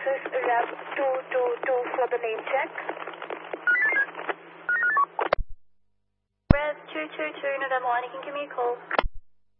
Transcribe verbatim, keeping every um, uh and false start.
is Rev two two two for the name check. Rev two two two, November one, you can give me a call.